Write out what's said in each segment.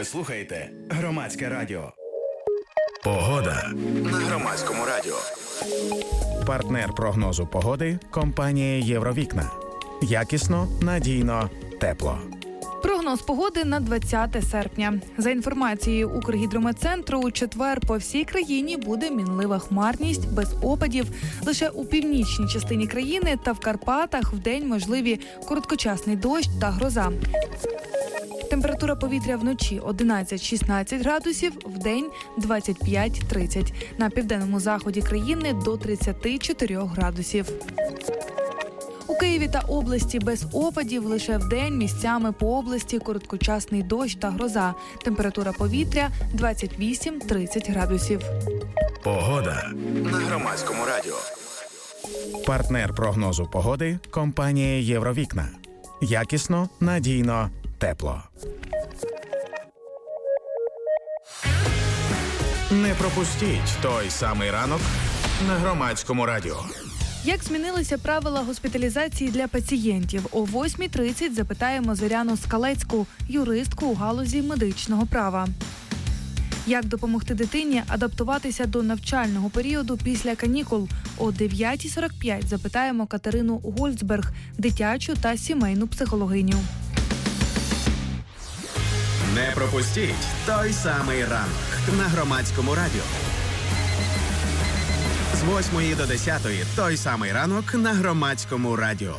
Ви слухаєте Громадське радіо. Погода на Громадському радіо. Партнер прогнозу погоди – компанія «Євровікна». Якісно, надійно, тепло. Прогноз погоди на 20 серпня. За інформацією Укргідрометцентру, у четвер по всій країні буде мінлива хмарність, без опадів. Лише у північній частині країни та в Карпатах вдень можливі короткочасний дощ та гроза. Температура повітря вночі 11-16 градусів, вдень 25-30. На південному заході країни до 34 градусів. У Києві та області без опадів, лише вдень місцями по області короткочасний дощ та гроза. Температура повітря 28-30 градусів. Погода на Громадському радіо. Партнер прогнозу погоди – компанія «Євровікна». Якісно, надійно, тепло. Не пропустіть той самий ранок на Громадському радіо. Як змінилися правила госпіталізації для пацієнтів? О 8:30 запитаємо Зоряну Скалецьку, юристку у галузі медичного права. Як допомогти дитині адаптуватися до навчального періоду після канікул? О 9:45 запитаємо Катерину Гольцберг, дитячу та сімейну психологиню. Не пропустіть той самий ранок на Громадському радіо. З 8 до 10 той самий ранок на Громадському радіо.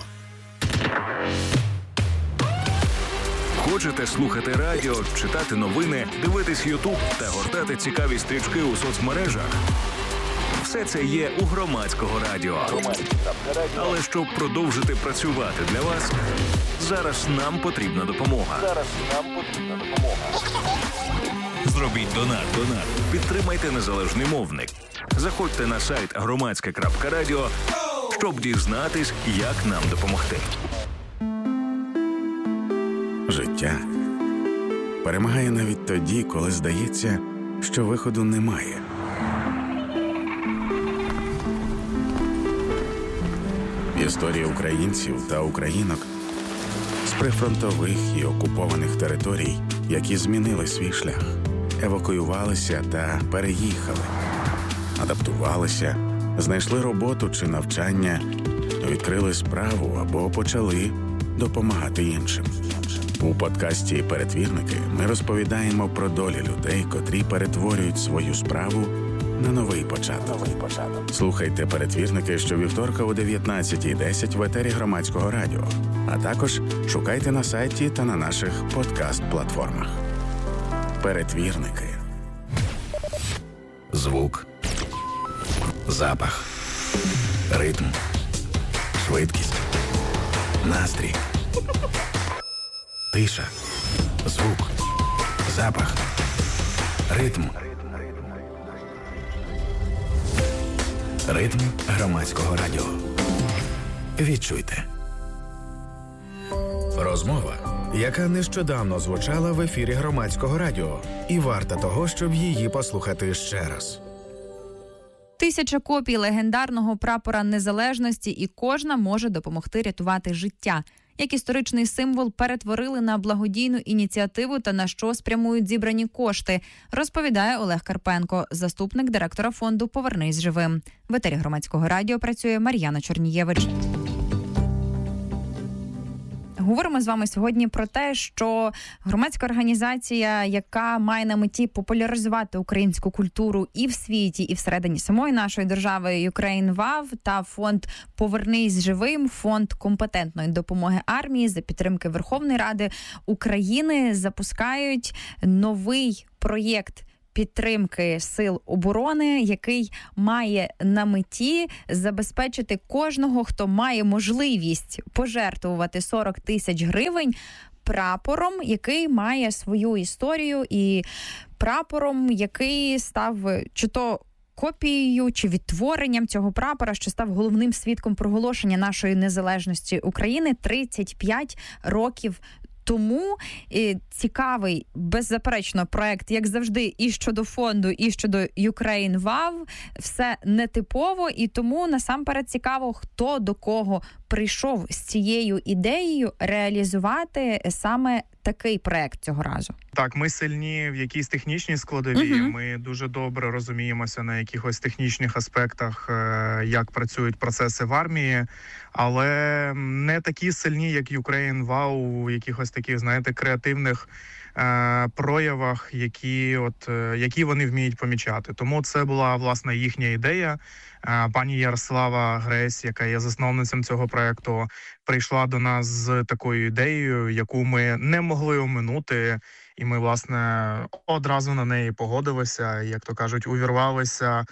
Хочете слухати радіо, читати новини, дивитись Ютуб та гортати цікаві стрічки у соцмережах? Все це є у Громадського радіо. Але щоб продовжити працювати для вас, зараз нам потрібна допомога. Зробіть донат. Підтримайте незалежний мовник. Заходьте на сайт громадське.радіо, щоб дізнатись, як нам допомогти. Життя перемагає навіть тоді, коли здається, що виходу немає. Історія українців та українок з прифронтових і окупованих територій, які змінили свій шлях, евакуювалися та переїхали, адаптувалися, знайшли роботу чи навчання, відкрили справу або почали допомагати іншим. У подкасті «Перетвірники» ми розповідаємо про долі людей, котрі перетворюють свою справу на новий початок. Слухайте «Перетвірники» щовівторка о 19:10 в етері Громадського радіо, а також шукайте на сайті та на наших подкаст-платформах. «Перетвірники». Звук, запах, ритм, швидкість, настрій, тиша, звук, запах, ритм. Ритм Громадського радіо. Відчуйте. Розмова, яка нещодавно звучала в ефірі Громадського радіо, і варта того, щоб її послухати ще раз. 1000 копій легендарного прапора незалежності, і кожна може допомогти рятувати життя. Як історичний символ перетворили на благодійну ініціативу та на що спрямують зібрані кошти, розповідає Олег Карпенко, заступник директора фонду «Повернись живим». В етері Громадського радіо працює Мар'яна Чорнієвич. Говоримо з вами сьогодні про те, що громадська організація, яка має на меті популяризувати українську культуру і в світі, і всередині самої нашої держави, Ukraine WAV та фонд «Повернись живим», фонд компетентної допомоги армії за підтримки Верховної Ради України, запускають новий проєкт підтримки сил оборони, який має на меті забезпечити кожного, хто має можливість пожертвувати 40 тисяч гривень прапором, який має свою історію, і прапором, який став чи то копією чи відтворенням цього прапора, що став головним свідком проголошення нашої незалежності України 35 років тому. Цікавий, беззаперечно, проект, як завжди, і щодо фонду, і щодо Ukraine WAV. Все нетипово, і тому насамперед цікаво, хто до кого прийшов з цією ідеєю реалізувати саме такий проект цього разу? Так, ми сильні в якійсь технічній складовій, ми дуже добре розуміємося на якихось технічних аспектах, як працюють процеси в армії, але не такі сильні, як Ukraine Wow, у якихось таких, знаєте, креативних проявах, які вони вміють помічати. Тому це була, власне, їхня ідея. Пані Ярослава Гресь, яка є засновницем цього проекту, прийшла до нас з такою ідеєю, яку ми не могли оминути, і ми, власне, одразу на неї погодилися, як то кажуть, увірвалися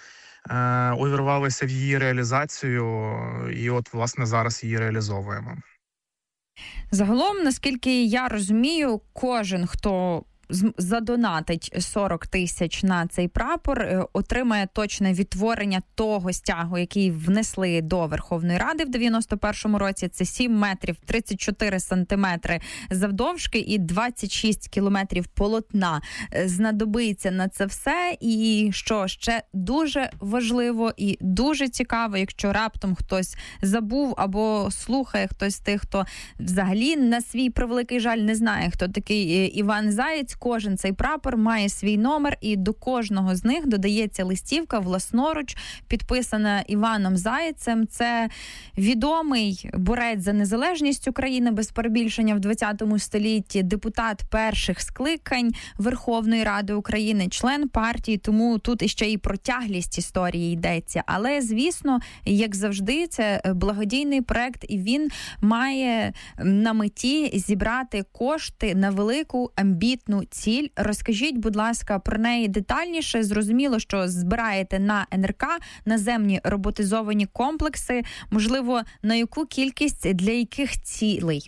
в її реалізацію, і от, власне, зараз її реалізовуємо. Загалом, наскільки я розумію, кожен, хто задонатить 40 тисяч на цей прапор, отримає точне відтворення того стягу, який внесли до Верховної Ради в 91-му році. Це 7 метрів 34 сантиметри завдовжки і 26 кілометрів полотна. Знадобиться на це все. І що ще дуже важливо і дуже цікаво, якщо раптом хтось забув або слухає хтось з тих, хто взагалі на свій превеликий жаль не знає, хто такий Іван Заєць. Кожен цей прапор має свій номер, і до кожного з них додається листівка власноруч, підписана Іваном Заєцем. Це відомий борець за незалежність України, без перебільшення, в 20 столітті, депутат перших скликань Верховної Ради України, член партії, тому тут іще і про тяглість історії йдеться. Але, звісно, як завжди, це благодійний проект, і він має на меті зібрати кошти на велику амбітну ціль. Розкажіть, будь ласка, про неї детальніше. Зрозуміло, що збираєте на НРК, наземні роботизовані комплекси. Можливо, на яку кількість, для яких цілей?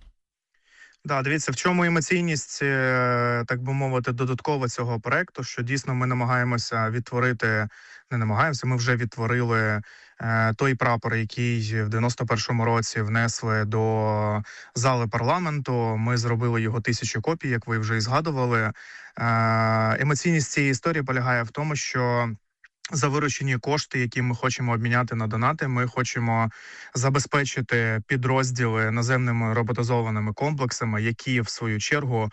Да, дивіться, в чому емоційність, так би мовити, додаткова цього проекту, що дійсно ми намагаємося відтворити, ми вже відтворили той прапор, який в 91-му році внесли до зали парламенту. Ми зробили його 1000 копій, як ви вже і згадували. Емоційність цієї історії полягає в тому, що за виручені кошти, які ми хочемо обміняти на донати, ми хочемо забезпечити підрозділи наземними роботизованими комплексами, які, в свою чергу,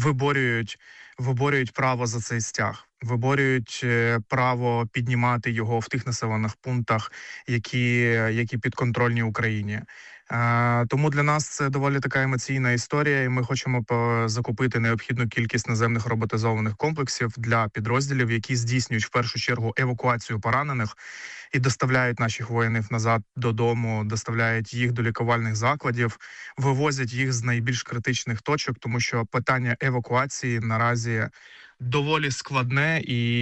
виборюють право за цей стяг, виборюють право піднімати його в тих населених пунктах, які підконтрольні Україні. Тому для нас це доволі така емоційна історія, і ми хочемо закупити необхідну кількість наземних роботизованих комплексів для підрозділів, які здійснюють в першу чергу евакуацію поранених і доставляють наших воїнів назад додому, доставляють їх до лікувальних закладів, вивозять їх з найбільш критичних точок, тому що питання евакуації наразі доволі складне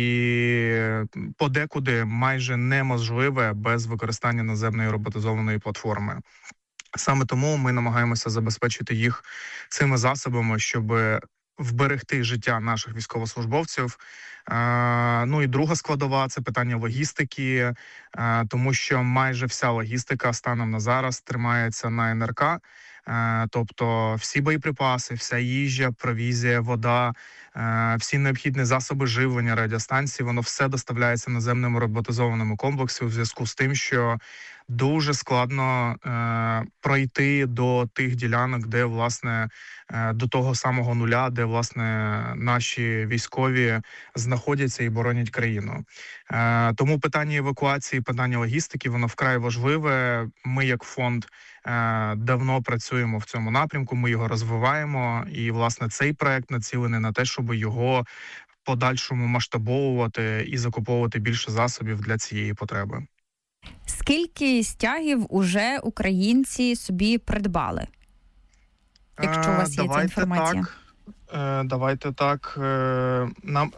і подекуди майже неможливе без використання наземної роботизованої платформи. Саме тому ми намагаємося забезпечити їх цими засобами, щоб вберегти життя наших військовослужбовців. Ну і друга складова – це питання логістики, тому що майже вся логістика станом на зараз тримається на НРК. Тобто всі боєприпаси, вся їжа, провізія, вода, всі необхідні засоби живлення, радіостанції, воно все доставляється наземним роботизованим комплексом у зв'язку з тим, що дуже складно пройти до тих ділянок, де, власне, до того самого нуля, де, власне, наші військові знаходяться і боронять країну. Тому питання евакуації, питання логістики, воно вкрай важливе. Ми, як фонд, давно працюємо в цьому напрямку, ми його розвиваємо, і, власне, цей проект націлений на те, щоб його в подальшому масштабовувати і закуповувати більше засобів для цієї потреби. Скільки стягів уже українці собі придбали? Якщо у вас є ця інформація. Давайте так. Нам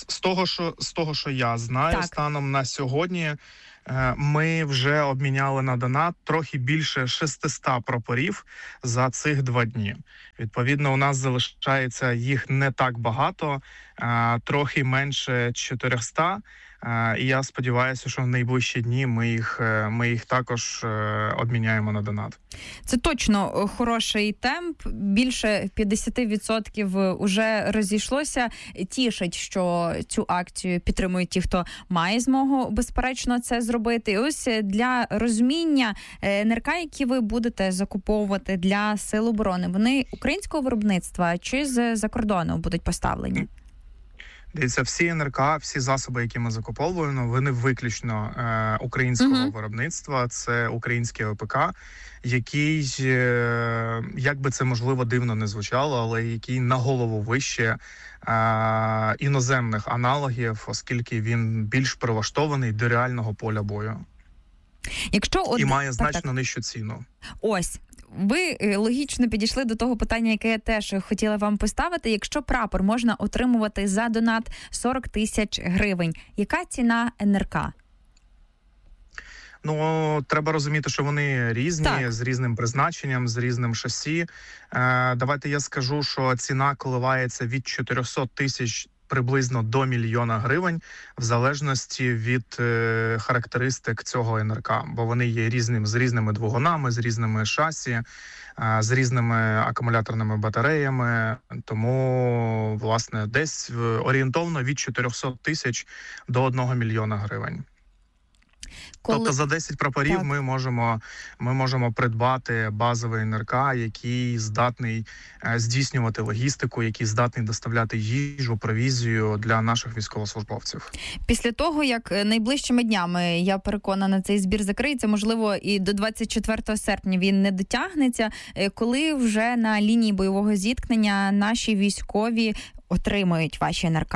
з того, що я знаю, так, станом на сьогодні ми вже обміняли на донат трохи більше 600 прапорів за цих 2 дні. Відповідно, у нас залишається їх не так багато, трохи менше 400. І я сподіваюся, що в найближчі дні ми їх також обміняємо на донат. Це точно хороший темп. Більше 50% уже розійшлося. Тішить, що цю акцію підтримують ті, хто має змогу, безперечно, це зробити. І ось для розуміння, НРК, які ви будете закуповувати для Сил оборони, вони українського виробництва чи з-за кордону будуть поставлені? Дивіться, всі НРК, всі засоби, які ми закуповуємо, вони виключно українського виробництва. Це український ОПК, який, як би це можливо дивно не звучало, але який на голову вище іноземних аналогів, оскільки він більш прилаштований до реального поля бою. І має значно нижчу ціну. Ось. Ви логічно підійшли до того питання, яке я теж хотіла вам поставити. Якщо прапор можна отримувати за донат 40 тисяч гривень, яка ціна НРК? Ну, треба розуміти, що вони різні, з різним призначенням, з різним шасі. Давайте я скажу, що ціна коливається від 400 тисяч приблизно до 1 мільйона гривень, в залежності від характеристик цього НРК, бо вони є з різними двигунами, з різними шасі, з різними акумуляторними батареями, тому, власне, десь орієнтовно від 400 тисяч до 1 мільйона гривень. Тобто за 10 прапорів ми можемо придбати базовий НРК, який здатний здійснювати логістику, який здатний доставляти їжу, провізію для наших військовослужбовців. Після того, як найближчими днями, я переконана, цей збір закриється, можливо, і до 24 серпня він не дотягнеться, коли вже на лінії бойового зіткнення наші військові отримують ваші НРК?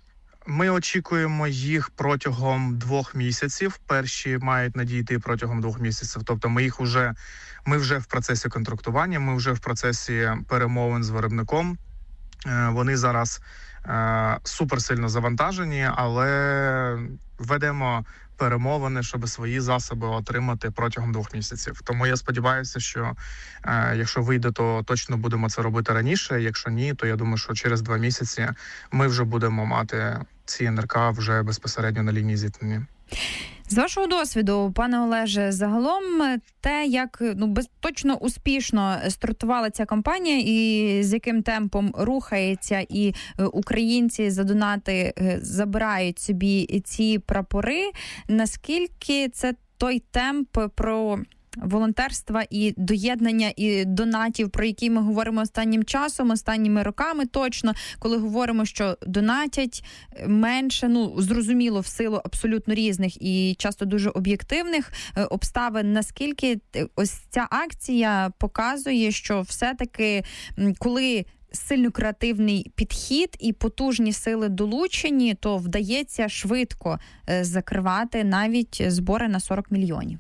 Ми очікуємо їх протягом 2 місяців. Перші мають надійти протягом 2 місяців. Тобто ми вже в процесі контрактування, ми вже в процесі перемовин з виробником. Вони зараз суперсильно завантажені, але ведемо перемовини, щоб свої засоби отримати протягом 2 місяців. Тому я сподіваюся, що якщо вийде, то точно будемо це робити раніше. Якщо ні, то я думаю, що через 2 місяці ми вже будемо мати ці НРК вже безпосередньо на лінії зіткнення. З вашого досвіду, пане Олеже, загалом те, як точно успішно стартувала ця кампанія і з яким темпом рухається, і українці за донати забирають собі ці прапори, наскільки це той темп про волонтерства і доєднання і донатів, про які ми говоримо останнім часом, останніми роками точно, коли говоримо, що донатять менше, зрозуміло, в силу абсолютно різних і часто дуже об'єктивних обставин, наскільки ось ця акція показує, що все-таки, коли сильно креативний підхід і потужні сили долучені, то вдається швидко закривати навіть збори на 40 мільйонів.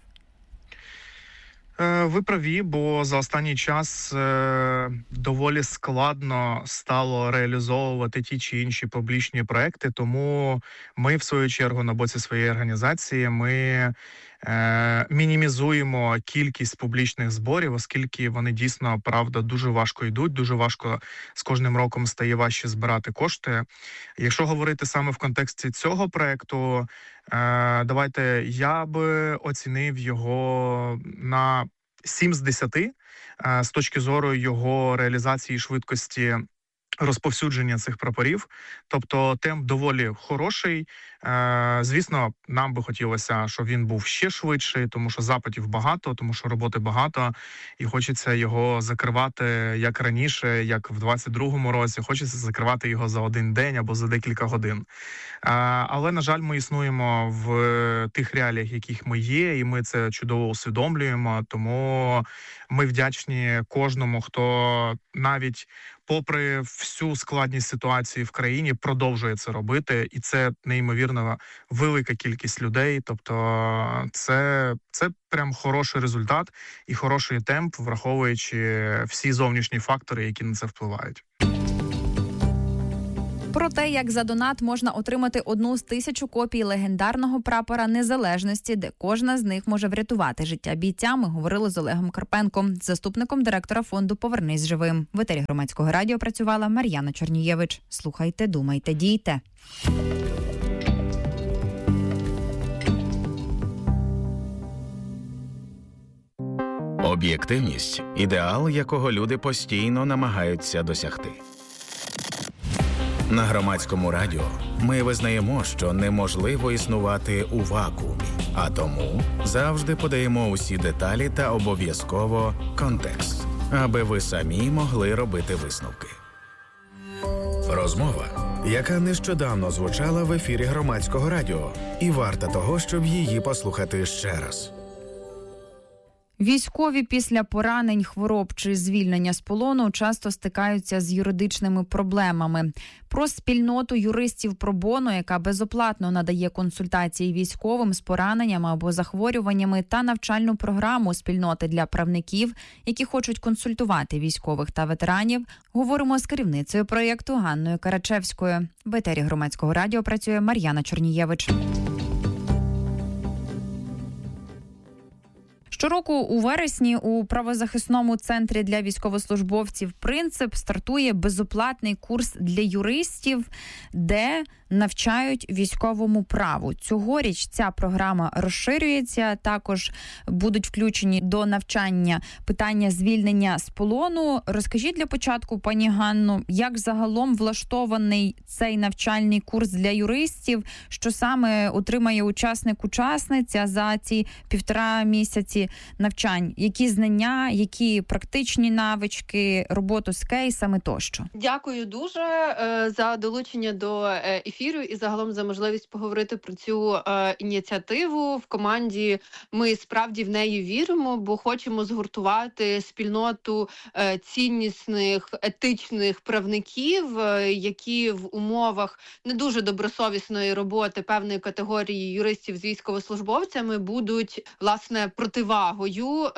Ви праві, бо за останній час доволі складно стало реалізовувати ті чи інші публічні проекти, тому ми, в свою чергу, на боці своєї організації, ми мінімізуємо кількість публічних зборів, оскільки вони дійсно, правда, дуже важко йдуть, дуже важко з кожним роком стає важче збирати кошти. Якщо говорити саме в контексті цього проекту, давайте я би оцінив його на 7 з 10 з точки зору його реалізації і швидкості розповсюдження цих прапорів. Тобто темп доволі хороший. Звісно, нам би хотілося, щоб він був ще швидший, тому що запитів багато, тому що роботи багато, і хочеться його закривати як раніше, як в 22-му році, хочеться закривати його за один день або за декілька годин. Але, на жаль, ми існуємо в тих реаліях, яких ми є, і ми це чудово усвідомлюємо, тому ми вдячні кожному, хто навіть попри всю складність ситуації в країні продовжує це робити, і це неймовірно велика кількість людей. Тобто це прям хороший результат і хороший темп, враховуючи всі зовнішні фактори, які на це впливають. Про те, як за донат можна отримати 1 з 1000 копій легендарного прапора Незалежності, де кожна з них може врятувати життя бійця, ми говорили з Олегом Карпенком, заступником директора фонду «Повернись живим». В етері Громадського радіо працювала Мар'яна Чорнієвич. Слухайте, думайте, дійте. Об'єктивність – ідеал, якого люди постійно намагаються досягти. На Громадському радіо ми визнаємо, що неможливо існувати у вакуумі, а тому завжди подаємо усі деталі та обов'язково контекст, аби ви самі могли робити висновки. Розмова, яка нещодавно звучала в ефірі Громадського радіо, і варта того, щоб її послухати ще раз. Військові після поранень, хвороб чи звільнення з полону часто стикаються з юридичними проблемами. Про спільноту юристів про-боно, яка безоплатно надає консультації військовим з пораненнями або захворюваннями, та навчальну програму спільноти для правників, які хочуть консультувати військових та ветеранів, говоримо з керівницею проєкту Ганною Карачевською. В етері Громадського радіо працює Мар'яна Чорнієвич. Щороку у вересні у правозахисному центрі для військовослужбовців «Принцип» стартує безоплатний курс для юристів, де навчають військовому праву. Цьогоріч ця програма розширюється. Також будуть включені до навчання питання звільнення з полону. Розкажіть для початку, пані Ганно, як загалом влаштований цей навчальний курс для юристів, що саме отримає учасник-учасниця за ці 1,5 місяці навчань? Які знання, які практичні навички, роботу з кейсами тощо? Дякую дуже за долучення до ефіру і загалом за можливість поговорити про цю ініціативу. В команді ми справді в неї віримо, бо хочемо згуртувати спільноту ціннісних, етичних правників, які в умовах не дуже добросовісної роботи певної категорії юристів з військовослужбовцями будуть, власне, противагою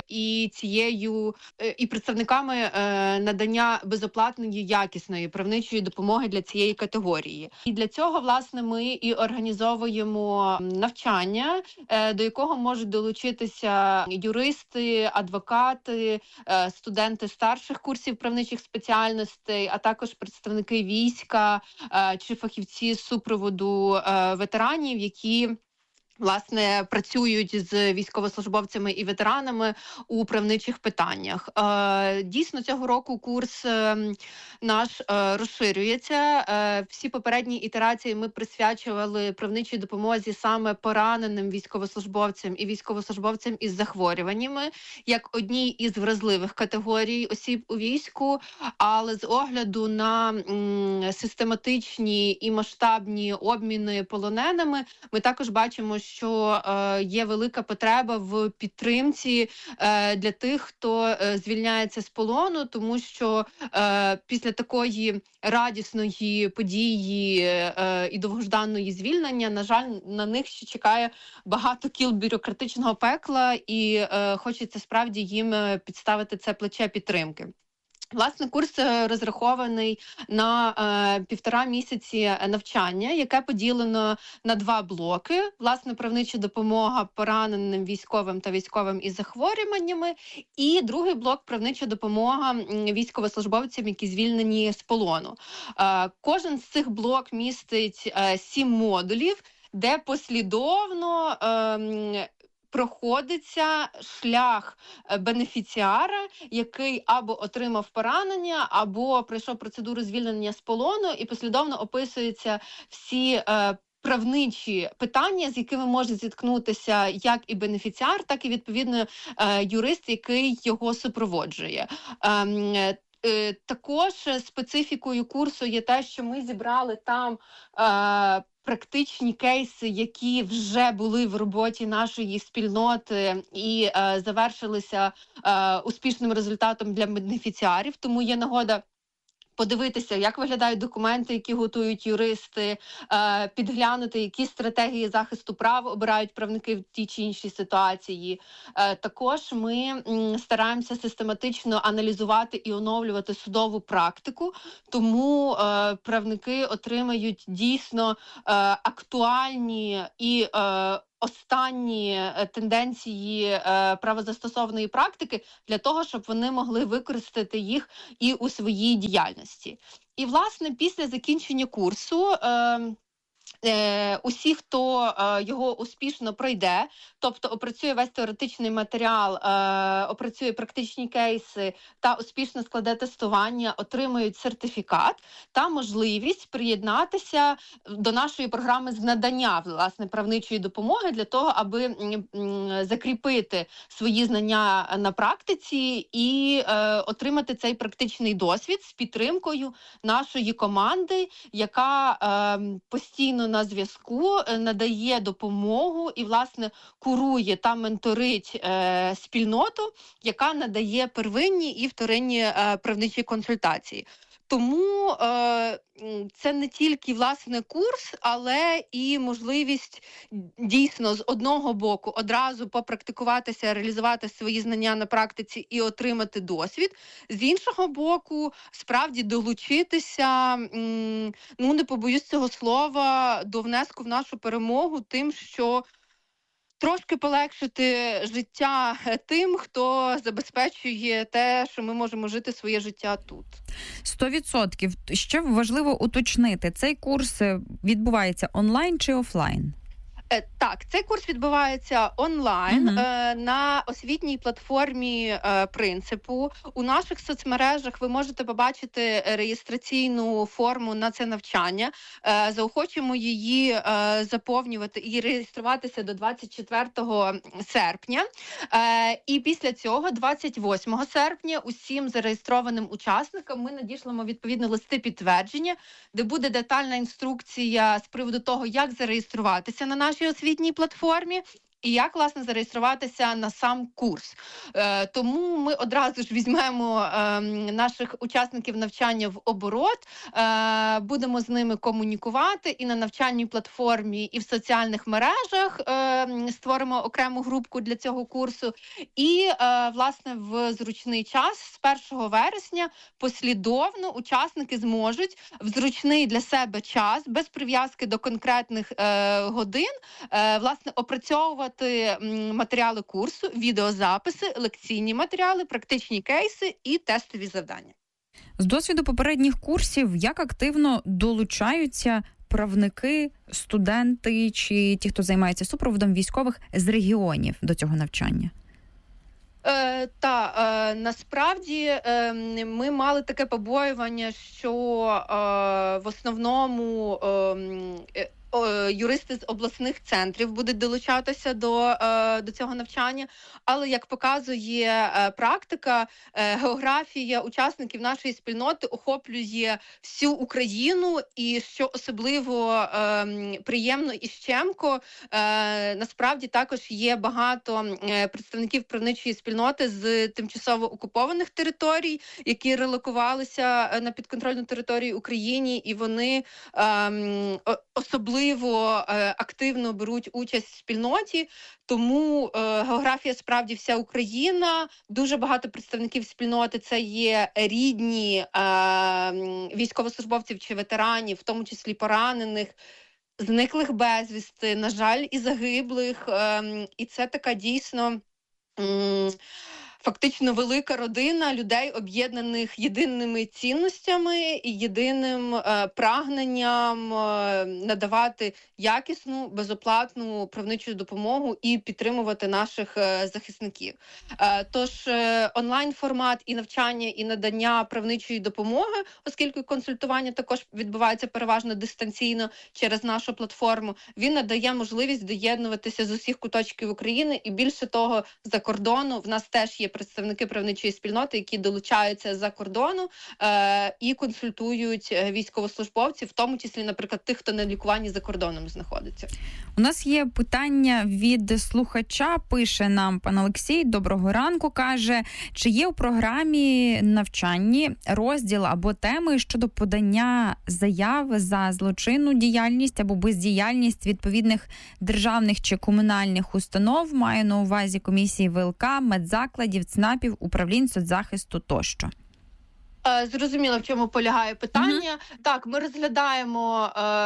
і представниками надання безоплатної, якісної правничої допомоги для цієї категорії. І для цього, власне, ми і організовуємо навчання, до якого можуть долучитися юристи, адвокати, студенти старших курсів правничих спеціальностей, а також представники війська чи фахівці з супроводу ветеранів, які власне працюють з військовослужбовцями і ветеранами у правничих питаннях. Дійсно, цього року курс наш розширюється. Всі попередні ітерації ми присвячували правничій допомозі саме пораненим військовослужбовцям і військовослужбовцям із захворюваннями, як одній із вразливих категорій осіб у війську, але з огляду на систематичні і масштабні обміни полоненими, ми також бачимо, що є велика потреба в підтримці для тих, хто звільняється з полону, тому що після такої радісної події і довгожданої звільнення, на жаль, на них ще чекає багато кіл бюрократичного пекла, і хочеться справді їм підставити це плече підтримки. Власне, курс розрахований на 1,5 місяці навчання, яке поділено на 2 блоки. Власне, правнича допомога пораненим військовим та військовим із захворюваннями. І другий блок – правнича допомога військовослужбовцям, які звільнені з полону. Кожен з цих блок містить 7 модулів, де послідовно проходиться шлях бенефіціара, який або отримав поранення, або пройшов процедуру звільнення з полону, і послідовно описуються всі правничі питання, з якими може зіткнутися як і бенефіціар, так і, відповідно, юрист, який його супроводжує. Також специфікою курсу є те, що ми зібрали там практичні кейси, які вже були в роботі нашої спільноти і завершилися успішним результатом для бенефіціарів. Тому є нагода подивитися, як виглядають документи, які готують юристи, підглянути, які стратегії захисту прав обирають правники в тій чи іншій ситуації. Також ми стараємося систематично аналізувати і оновлювати судову практику, тому правники отримають дійсно актуальні і останні тенденції правозастосовної практики для того, щоб вони могли використати їх і у своїй діяльності. І, власне, після закінчення курсу Усі, хто його успішно пройде, тобто опрацює весь теоретичний матеріал, опрацює практичні кейси та успішно складе тестування, отримують сертифікат та можливість приєднатися до нашої програми з надання, власне, правничої допомоги для того, аби закріпити свої знання на практиці і отримати цей практичний досвід з підтримкою нашої команди, яка постійно на зв'язку, надає допомогу і, власне, курує та менторить спільноту, яка надає первинні і вторинні правничі консультації. Тому це не тільки, власне, курс, але і можливість дійсно з одного боку одразу попрактикуватися, реалізувати свої знання на практиці і отримати досвід. З іншого боку, справді долучитися, не побоюсь цього слова, до внеску в нашу перемогу тим, що трошки полегшити життя тим, хто забезпечує те, що ми можемо жити своє життя тут. 100%. Ще важливо уточнити, цей курс відбувається онлайн чи офлайн? Так, цей курс відбувається онлайн на освітній платформі «Принципу». У наших соцмережах ви можете побачити реєстраційну форму на це навчання. Заохочуємо її заповнювати і реєструватися до 24 серпня. І після цього, 28 серпня, усім зареєстрованим учасникам ми надішлемо відповідно листи підтвердження, де буде детальна інструкція з приводу того, як зареєструватися на нашій освітній платформі і як, власне, зареєструватися на сам курс. Тому ми одразу ж візьмемо наших учасників навчання в оборот, будемо з ними комунікувати і на навчальній платформі, і в соціальних мережах створимо окрему групку для цього курсу. І, власне, в зручний час з 1 вересня послідовно учасники зможуть в зручний для себе час, без прив'язки до конкретних годин, власне, опрацьовувати матеріали курсу, відеозаписи, лекційні матеріали, практичні кейси і тестові завдання. З досвіду попередніх курсів, як активно долучаються правники, студенти чи ті, хто займається супроводом військових з регіонів до цього навчання? Насправді ми мали таке побоювання, що в основному юристи з обласних центрів будуть долучатися до цього навчання, але, як показує практика, географія учасників нашої спільноти охоплює всю Україну, і що особливо приємно і щемко, насправді також є багато представників правничої спільноти з тимчасово окупованих територій, які релокувалися на підконтрольну територію Україні, і вони особливо активно беруть участь в спільноті, тому географія справді вся Україна, дуже багато представників спільноти це є рідні військовослужбовців чи ветеранів, в тому числі поранених, зниклих безвісти, на жаль, і загиблих, і це така дійсно фактично велика родина людей, об'єднаних єдиними цінностями і єдиним прагненням надавати якісну, безоплатну правничу допомогу і підтримувати наших захисників. Тож онлайн-формат і навчання, і надання правничої допомоги, оскільки консультування також відбувається переважно дистанційно через нашу платформу, він надає можливість доєднуватися з усіх куточків України, і більше того, за кордону в нас теж є представники правничої спільноти, які долучаються за кордону і консультують військовослужбовців, в тому числі, наприклад, тих, хто на лікуванні за кордоном знаходиться. У нас є питання від слухача, пише нам пан Олексій, доброго ранку, каже, чи є у програмі навчанні розділ або теми щодо подання заяв за злочинну діяльність або бездіяльність відповідних державних чи комунальних установ, маю на увазі комісії ВЛК, медзакладів, ЦНАПів, управлінь соцзахисту тощо? Зрозуміло, в чому полягає питання. Так, ми розглядаємо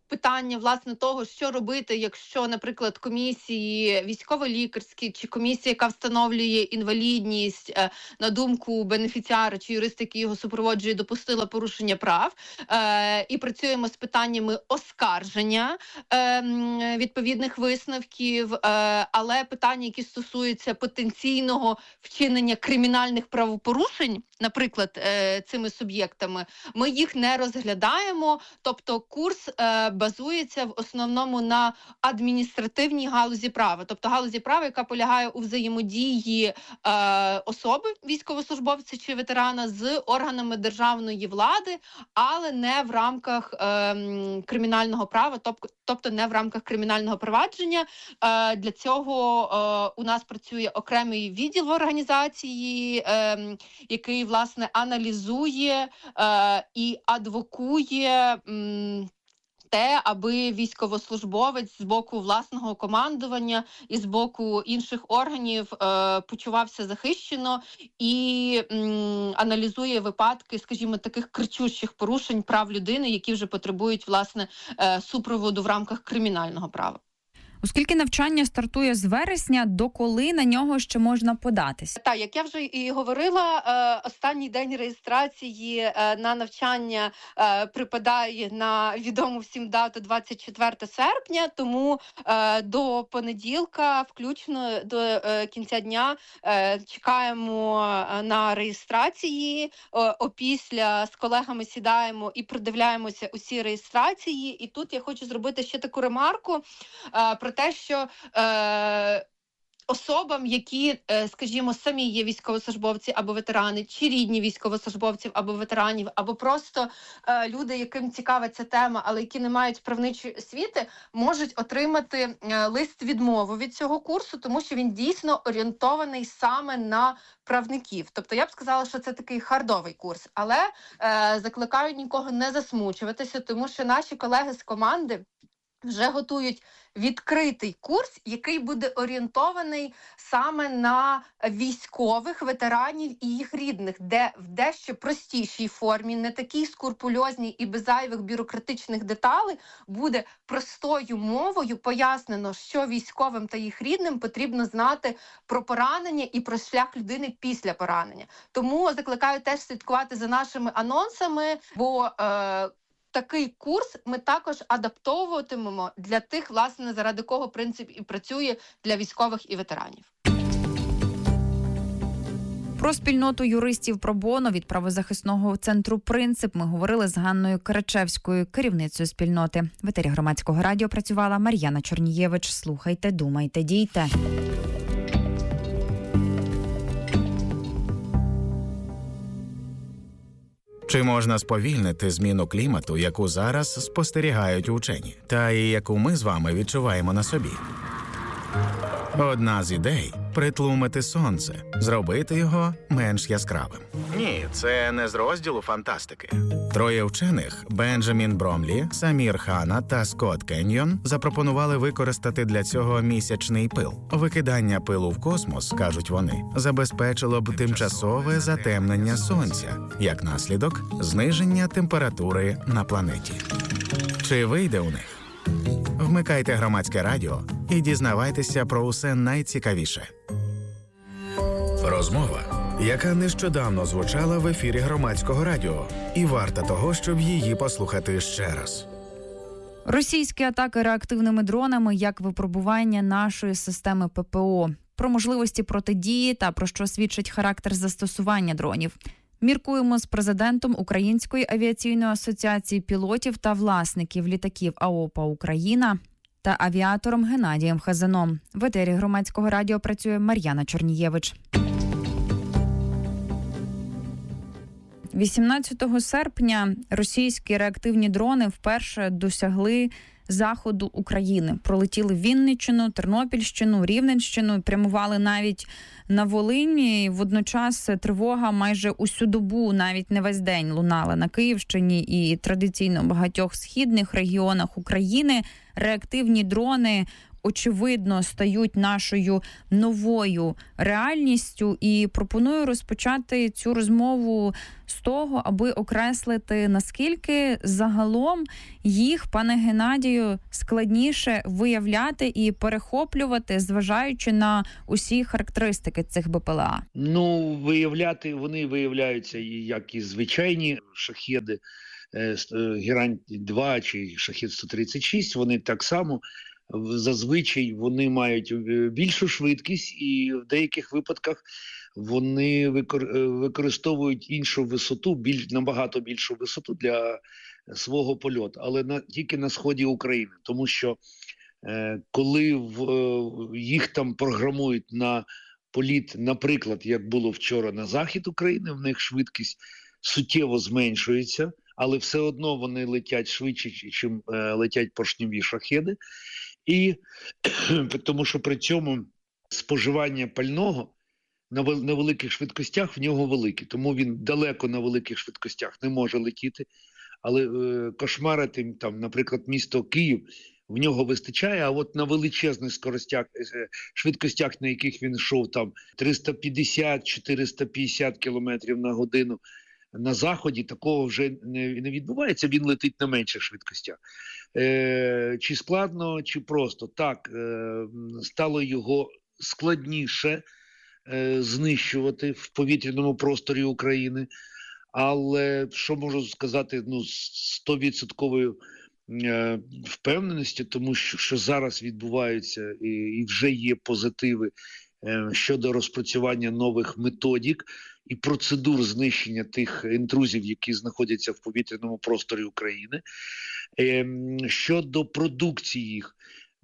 питання, власне, того, що робити, якщо, наприклад, комісії військово-лікарські чи комісія, яка встановлює інвалідність, на думку бенефіціара чи юриста, який його супроводжує, допустила порушення прав. І працюємо з питаннями оскарження відповідних висновків, але питання, які стосуються потенційного вчинення кримінальних правопорушень, наприклад, цими суб'єктами, ми їх не розглядаємо. Тобто курс базується в основному на адміністративній галузі права. Тобто галузі права, яка полягає у взаємодії особи, військовослужбовця чи ветерана, з органами державної влади, але не в рамках кримінального права, тобто не в рамках кримінального провадження. Для цього у нас працює окремий відділ в організації, який, власне, аналізує і адвокує те, аби військовослужбовець з боку власного командування і з боку інших органів почувався захищено і аналізує випадки, скажімо, таких кричущих порушень прав людини, які вже потребують, власне, супроводу в рамках кримінального права. Оскільки навчання стартує з вересня, до коли на нього ще можна податись? Так, як я вже і говорила, останній день реєстрації на навчання припадає на відому всім дату 24 серпня, тому до понеділка, включно до кінця дня, чекаємо на реєстрації. Опісля з колегами сідаємо і продивляємося усі реєстрації. І тут я хочу зробити ще таку ремарку про те, що особам, які, скажімо, самі є військовослужбовці або ветерани, чи рідні військовослужбовців або ветеранів, або просто люди, яким цікава ця тема, але які не мають правничої освіти, можуть отримати лист відмови від цього курсу, тому що він дійсно орієнтований саме на правників. Тобто я б сказала, що це такий хардовий курс, але закликаю нікого не засмучуватися, тому що наші колеги з команди вже готують відкритий курс, який буде орієнтований саме на військових ветеранів і їх рідних, де в дещо простішій формі, не такій скрупульозній і без зайвих бюрократичних деталей, буде простою мовою пояснено, що військовим та їх рідним потрібно знати про поранення і про шлях людини після поранення. Тому закликаю теж слідкувати за нашими анонсами, бо такий курс ми також адаптовуватимемо для тих, власне, заради кого принцип і працює для військових і ветеранів. Про спільноту юристів про-боно від правозахисного центру «Принцип» ми говорили з Ганною Карачевською, керівницею спільноти. В етері Громадського радіо працювала Мар'яна Чорнієвич. Слухайте, думайте, дійте. Чи можна сповільнити зміну клімату, яку зараз спостерігають учені, та і яку ми з вами відчуваємо на собі? Одна з ідей – притлумити сонце, зробити його менш яскравим. Ні, це не з розділу фантастики. Троє вчених – Бенджамін Бромлі, Самір Хана та Скотт Кеньйон – запропонували використати для цього місячний пил. Викидання пилу в космос, кажуть вони, забезпечило б тимчасове затемнення сонця, як наслідок – зниження температури на планеті. Чи вийде у них? Вмикайте Громадське радіо і дізнавайтеся про усе найцікавіше. Розмова, яка нещодавно звучала в ефірі Громадського радіо, і варта того, щоб її послухати ще раз. Російські атаки реактивними дронами як випробування нашої системи ППО. Про можливості протидії та про що свідчить характер застосування дронів. Міркуємо з президентом Української авіаційної асоціації пілотів та власників літаків АОПА «Україна» та авіатором Геннадієм Хазаном. В етері Громадського радіо працює Мар'яна Чорнієвич. 18 серпня російські реактивні дрони вперше досягли заходу України. Пролетіли Вінниччину, Тернопільщину, Рівненщину, прямували навіть на Волині. Водночас тривога майже усю добу, навіть не весь день, лунала на Київщині і традиційно в багатьох східних регіонах України. Реактивні дрони очевидно, стають нашою новою реальністю. І пропоную розпочати цю розмову з того, аби окреслити, наскільки загалом їх, пане Геннадію, складніше виявляти і перехоплювати, зважаючи на усі характеристики цих БПЛА. Ну, вони виявляються як і звичайні шахеди, Герань-2 чи Шахед-136, вони так само. Зазвичай вони мають більшу швидкість і в деяких випадках вони використовують іншу висоту, набагато більшу висоту для свого польоту, але тільки на сході України. Тому що коли їх там програмують на політ, наприклад, як було вчора на захід України, в них швидкість суттєво зменшується, але все одно вони летять швидше, ніж летять поршневі шахеди. І тому що при цьому споживання пального на великих швидкостях в нього велике, тому він далеко на великих швидкостях не може летіти, але кошмарити, там, наприклад, місто Київ, в нього вистачає, а от на величезних швидкостях, на яких він йшов, там 350-450 км на годину, на заході такого вже не відбувається, він летить на менших швидкостях. Чи складно, чи просто? Так, стало його складніше знищувати в повітряному просторі України, але що можу сказати, з 100% впевненістю, тому що зараз відбуваються і вже є позитиви щодо розпрацювання нових методик і процедур знищення тих інтрузів, які знаходяться в повітряному просторі України. Щодо продукції їх,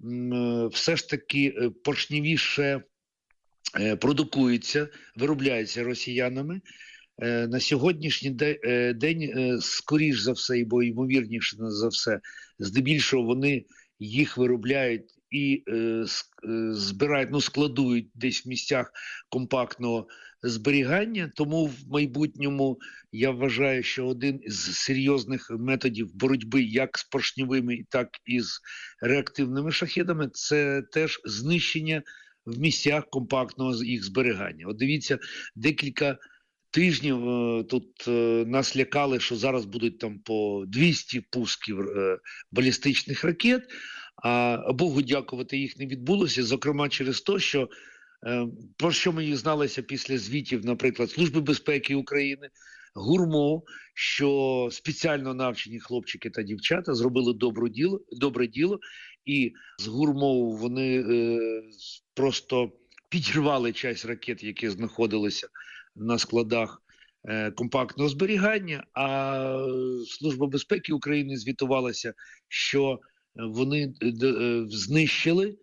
все ж таки поршневіше продукуються, виробляються росіянами. На сьогоднішній день, скоріш за все, бо ймовірніше за все, здебільшого вони їх виробляють і збирають, складують десь в місцях компактного зберігання. Тому в майбутньому я вважаю, що один із серйозних методів боротьби як з поршневими, так і з реактивними шахедами – це теж знищення в місцях компактного їх зберігання. От дивіться, декілька тижнів тут нас лякали, що зараз будуть там по 200 пусків балістичних ракет, а Богу дякувати, їх не відбулося, зокрема через те, що про що ми дізналися після звітів, наприклад, Служби безпеки України, ГУРМО, що спеціально навчені хлопчики та дівчата зробили добре діло, і з ГУРМО вони просто підірвали часть ракет, які знаходилися на складах компактного зберігання, а Служба безпеки України звітувалася, що вони знищили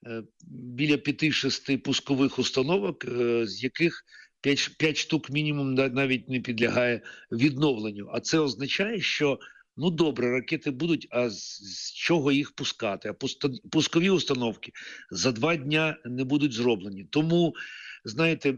біля 5-6 пускових установок, з яких 5 штук мінімум навіть не підлягає відновленню. А це означає, що добре, ракети будуть, а з чого їх пускати? А пускові установки за 2 дня не будуть зроблені. Тому, знаєте,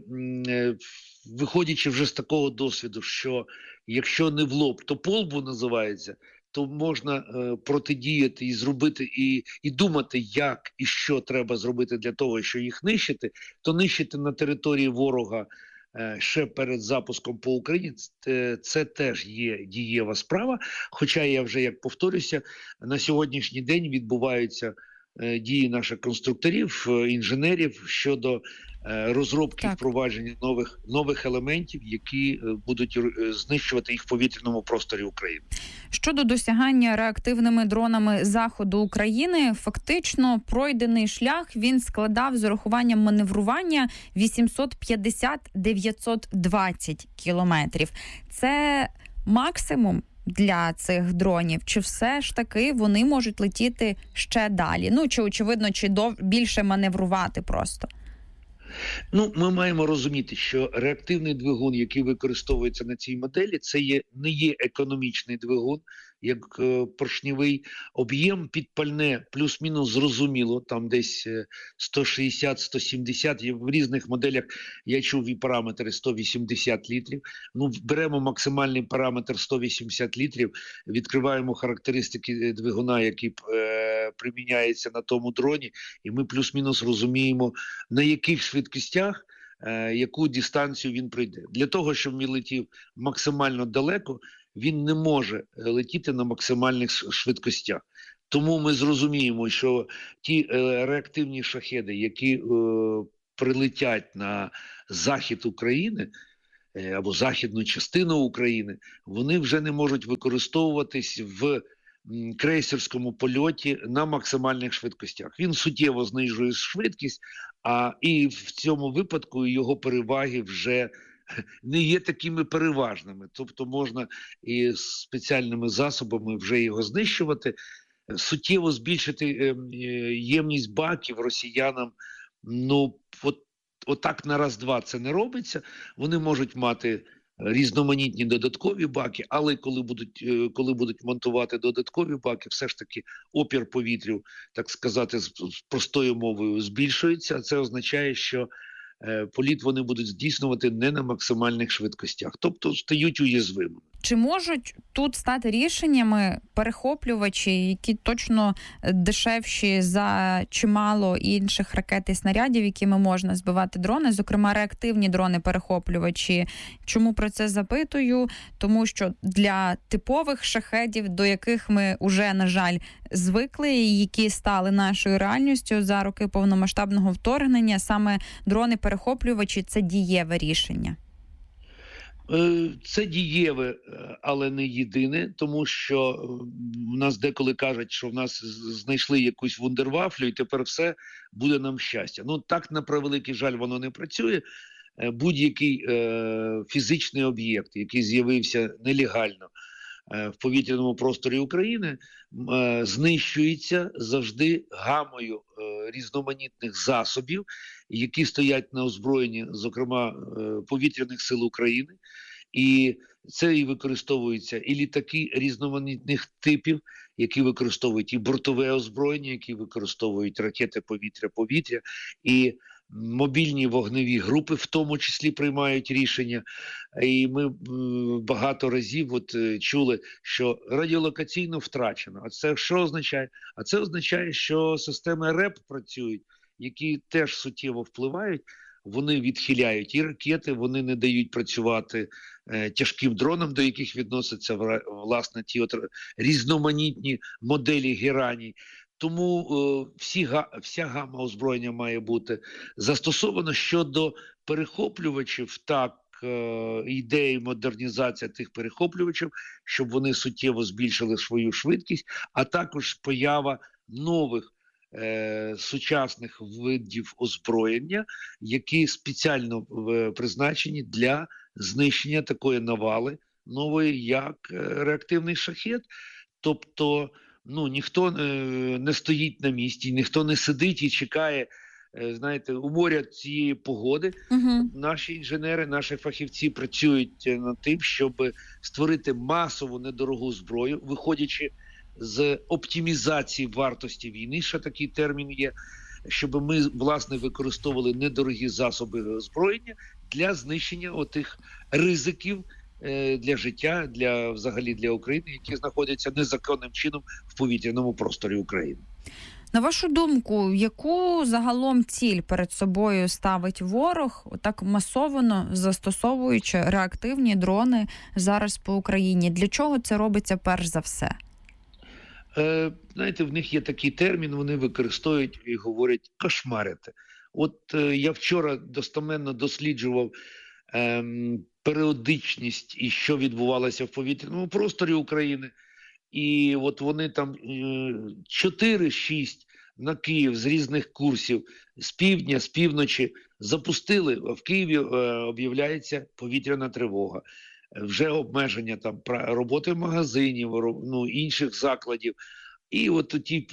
виходячи вже з такого досвіду, що якщо не в лоб, то по лбу називається, то можна протидіяти і зробити, і думати, як і що треба зробити для того, щоб їх нищити, то нищити на території ворога ще перед запуском по Україні, це теж є дієва справа. Хоча я вже, як повторюся, на сьогоднішній день відбуваються дії наших конструкторів, інженерів щодо розробки і впровадження нових елементів, які будуть знищувати їх в повітряному просторі України. Щодо досягання реактивними дронами заходу України, фактично пройдений шлях він складав з урахуванням маневрування 850-920 кілометрів. Це максимум для цих дронів? Чи все ж таки вони можуть летіти ще далі? Чи очевидно, чи більше маневрувати просто? Ми маємо розуміти, що реактивний двигун, який використовується на цій моделі, це не є економічний двигун, як поршневий. Об'єм під-пальне плюс-мінус зрозуміло, там десь 160-170, в різних моделях я чув і параметри 180 літрів. Беремо максимальний параметр 180 літрів, відкриваємо характеристики двигуна, які приміняється на тому дроні, і ми плюс-мінус розуміємо, на яких швидкостях, яку дистанцію він пройде. Для того, щоб він летів максимально далеко, він не може летіти на максимальних швидкостях. Тому ми зрозуміємо, що ті реактивні шахеди, які прилетять на захід України або західну частину України, вони вже не можуть використовуватись в крейсерському польоті на максимальних швидкостях. Він суттєво знижує швидкість, і в цьому випадку його переваги вже не є такими переважними. Тобто можна і спеціальними засобами вже його знищувати, суттєво збільшити ємність баків росіянам. Ну, отак на раз-два це не робиться. Вони можуть мати різноманітні додаткові баки, але коли будуть монтувати додаткові баки, все ж таки опір повітрю, так сказати, з простою мовою збільшується. А це означає, що політ вони будуть здійснювати не на максимальних швидкостях, тобто стають уязвимими. Чи можуть тут стати рішеннями перехоплювачі, які точно дешевші за чимало інших ракет і снарядів, якими можна збивати дрони, зокрема реактивні дрони-перехоплювачі? Чому про це запитую? Тому що для типових шахедів, до яких ми уже, на жаль, звикли, і які стали нашою реальністю за роки повномасштабного вторгнення, саме дрони-перехоплювачі – це дієве рішення. Це дієве, але не єдине, тому що в нас деколи кажуть, що в нас знайшли якусь вундервафлю і тепер все буде нам щастя. Ну так, на превеликий жаль, воно не працює. Будь-який фізичний об'єкт, який з'явився нелегально в повітряному просторі України, знищується завжди гамою різноманітних засобів, які стоять на озброєнні, зокрема, повітряних сил України. І це і використовуються і літаки різноманітних типів, які використовують і бортове озброєння, які використовують ракети повітря-повітря, і мобільні вогневі групи в тому числі приймають рішення. І ми багато разів чули, що радіолокаційно втрачено. А це що означає? А це означає, що системи РЕП працюють, які теж суттєво впливають. Вони відхиляють і ракети, вони не дають працювати тяжким дронам, до яких відносяться, власне, ті різноманітні моделі гераній. Тому вся гама озброєння має бути застосована. Щодо перехоплювачів, так, ідея модернізація тих перехоплювачів, щоб вони суттєво збільшили свою швидкість, а також поява нових сучасних видів озброєння, які спеціально призначені для знищення такої навали нової, як реактивний шахед. Тобто, ніхто не стоїть на місці, ніхто не сидить і чекає, знаєте, у моря цієї погоди. Наші інженери, наші фахівці працюють над тим, щоб створити масову недорогу зброю, виходячи з оптимізації вартості війни, ще такий термін є, щоб ми, власне, використовували недорогі засоби озброєння для знищення отих ризиків для життя, взагалі для України, які знаходяться незаконним чином в повітряному просторі України. На вашу думку, яку загалом ціль перед собою ставить ворог, отак масово застосовуючи реактивні дрони зараз по Україні? Для чого це робиться перш за все? Знаєте, в них є такий термін, вони використовують і говорять «кошмарити». Я вчора достеменно досліджував періодичність і що відбувалося в повітряному просторі України. І вони там 4-6 на Київ з різних курсів, з півдня, з півночі запустили, а в Києві об'являється повітряна тривога. Вже обмеження там роботи магазинів, інших закладів. І ті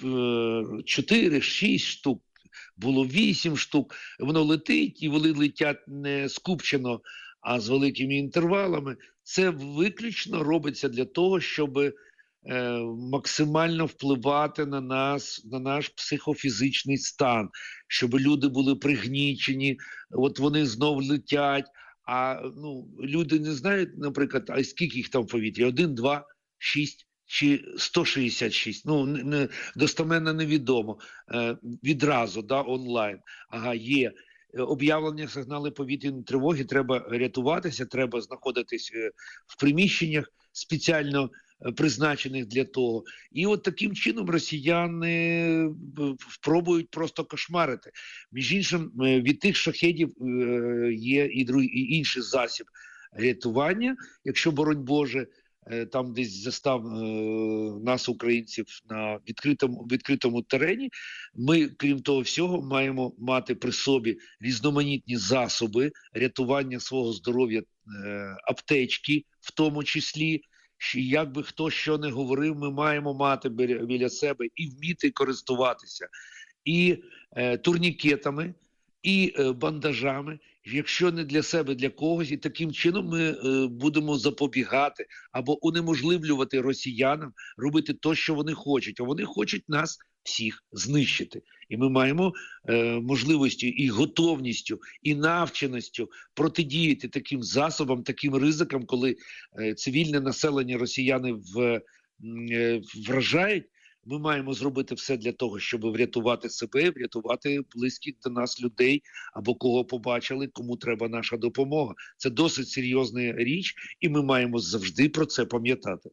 4-6 штук, було 8 штук, воно летить, і вони летять не скупчено, а з великими інтервалами. Це виключно робиться для того, щоб максимально впливати на нас, на наш психофізичний стан, щоб люди були пригнічені, вони знов летять, а люди не знають, наприклад, а скільки їх там в повітрі? 1, 2, 6 чи 166, достеменно невідомо, відразу, онлайн. Є об'явлення, сигнали повітряної тривоги, треба рятуватися, треба знаходитись в приміщеннях спеціально призначених для того. І от таким чином росіяни пробують просто кошмарити. Між іншим, від тих шахедів є і інший засіб рятування, якщо, боронь Боже, там десь застав нас, українців, на відкритому терені. Ми, крім того всього, маємо мати при собі різноманітні засоби рятування свого здоров'я, аптечки в тому числі. Як би хто що не говорив, ми маємо мати біля себе і вміти користуватися і турнікетами, і бандажами, якщо не для себе, для когось. І таким чином ми будемо запобігати або унеможливлювати росіянам робити те, що вони хочуть. А вони хочуть нас всіх знищити. І ми маємо можливістю і готовністю, і навченістю протидіяти таким засобам, таким ризикам, коли цивільне населення росіяни вражають. Ми маємо зробити все для того, щоб врятувати себе, врятувати близьких до нас людей або кого побачили, кому треба наша допомога. Це досить серйозна річ, і ми маємо завжди про це пам'ятати.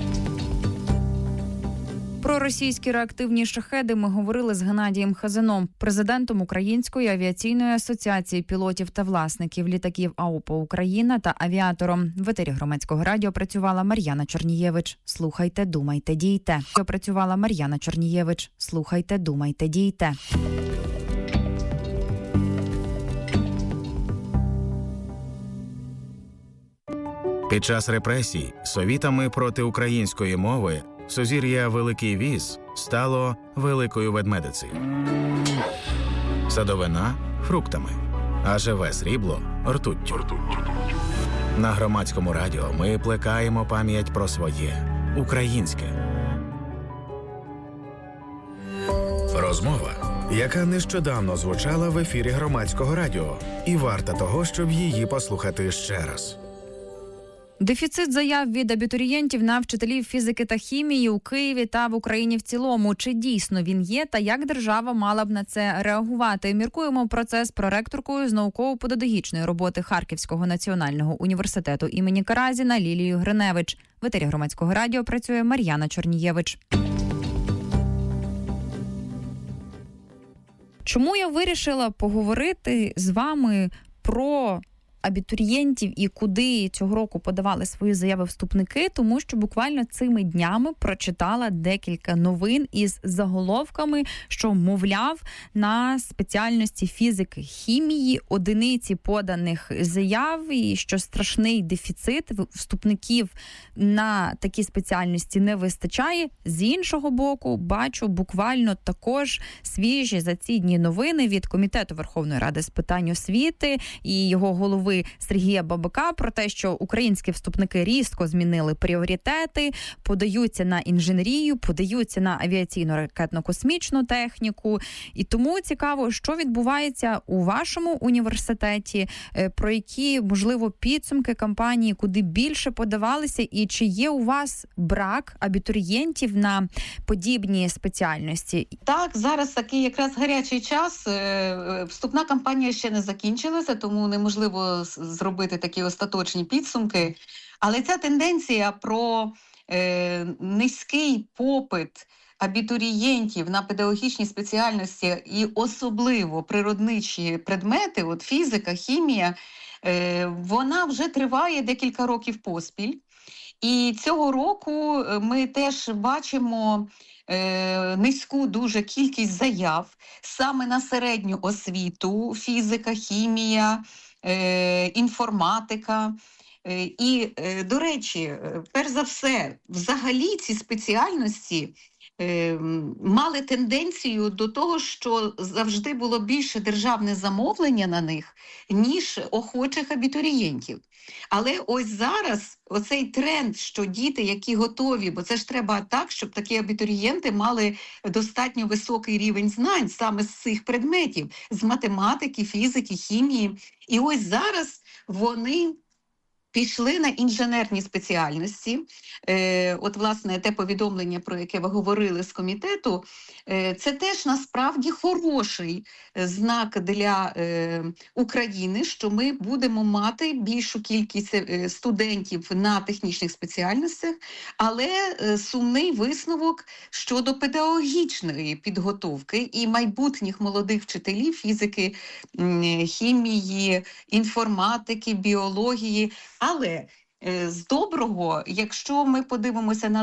Про російські реактивні шахеди ми говорили з Геннадієм Хазином, президентом Української авіаційної асоціації пілотів та власників літаків АУПА «Україна» та авіатором. В етері Громадського радіо працювала Мар'яна Чорнієвич. Слухайте, думайте, дійте. Працювала Мар'яна Чорнієвич. Слухайте, думайте, дійте. Під час репресій совітами проти української мови сузір'я Великий Віз стало Великою Ведмедицею. Садовина – фруктами, а живе срібло – ртуттю. На Громадському радіо ми плекаємо пам'ять про своє – українське. Розмова, яка нещодавно звучала в ефірі Громадського радіо, і варта того, щоб її послухати ще раз. Дефіцит заяв від абітурієнтів на вчителів фізики та хімії у Києві та в Україні в цілому. Чи дійсно він є та як держава мала б на це реагувати? Міркуємо про це з проректоркою з науково-педагогічної роботи Харківського національного університету імені Каразіна Лілією Гриневич. В етері Громадського радіо працює Мар'яна Чорнієвич. Чому я вирішила поговорити з вами про абітурієнтів і куди цього року подавали свої заяви вступники, тому що буквально цими днями прочитала декілька новин із заголовками, що, мовляв, на спеціальності фізики, хімії одиниці поданих заяв і що страшний дефіцит вступників на такі спеціальності не вистачає. З іншого боку, бачу буквально також свіжі за ці дні новини від Комітету Верховної Ради з питань освіти і його голови Сергія Бабака про те, що українські вступники різко змінили пріоритети, подаються на інженерію, подаються на авіаційно-ракетно-космічну техніку. І тому цікаво, що відбувається у вашому університеті, про які, можливо, підсумки кампанії, куди більше подавалися, і чи є у вас брак абітурієнтів на подібні спеціальності? Так, зараз такий якраз гарячий час. Вступна кампанія ще не закінчилася, тому неможливо зробити такі остаточні підсумки. Але ця тенденція про низький попит абітурієнтів на педагогічні спеціальності і особливо природничі предмети, от фізика, хімія, вона вже триває декілька років поспіль. І цього року ми теж бачимо низьку дуже кількість заяв саме на середню освіту, фізика, хімія, інформатика. І, до речі, перш за все, взагалі ці спеціальності мали тенденцію до того, що завжди було більше державне замовлення на них, ніж охочих абітурієнтів. Але ось зараз оцей тренд, що діти, які готові, бо це ж треба так, щоб такі абітурієнти мали достатньо високий рівень знань саме з цих предметів, з математики, фізики, хімії. І ось зараз вони пішли на інженерні спеціальності. От, власне, те повідомлення, про яке ви говорили з комітету, це теж насправді хороший знак для України, що ми будемо мати більшу кількість студентів на технічних спеціальностях, але сумний висновок щодо педагогічної підготовки і майбутніх молодих вчителів фізики, хімії, інформатики, біології. Але з доброго, якщо ми подивимося на